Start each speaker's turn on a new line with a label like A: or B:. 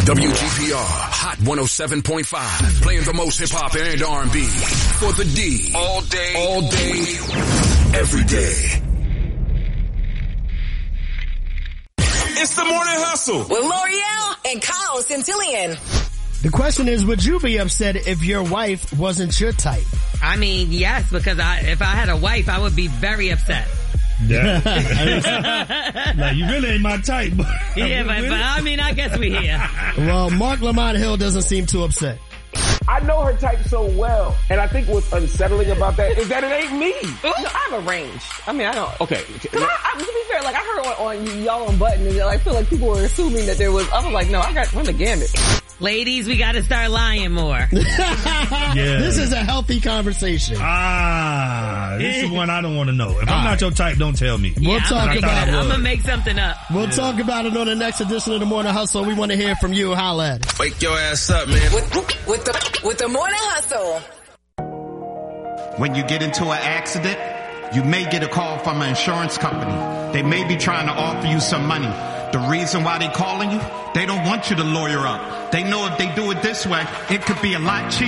A: WGPR Hot 107.5, playing the most hip hop and R&B for the D. All day, every day.
B: It's the Morning Hustle
C: with L'Oreal and Kyle Centillion.
D: The question is, would you be upset if your wife wasn't your type?
E: I mean, yes, because if I had a wife, I would be very upset.
F: Yeah. Now, you really ain't my type.
E: Yeah, but I mean, I guess we here.
D: Well, Mark Lamont Hill doesn't seem too upset.
G: I know her type so well, and I think what's unsettling about that is that it ain't me.
H: No, I have a range. I mean, I don't.
G: Okay.
H: To be fair, like I heard on y'all on Button, and I feel like people were assuming that there was. I was like, no, I got run the gamut.
E: Ladies, we got to start lying more.
F: Yeah.
D: This is a healthy conversation.
F: This is one I don't want to know. If I'm not your type, don't tell me.
D: We'll talk about it.
E: I'm gonna make something up.
D: We'll talk about it on the next edition of the Morning Hustle. We want to hear from you. Holla at it.
B: Wake your ass up, man.
C: With the Morning Hustle.
I: When you get into an accident, you may get a call from an insurance company. They may be trying to offer you some money. The reason why they calling you, they don't want you to lawyer up. They know if they do it this way, it could be a lot cheaper.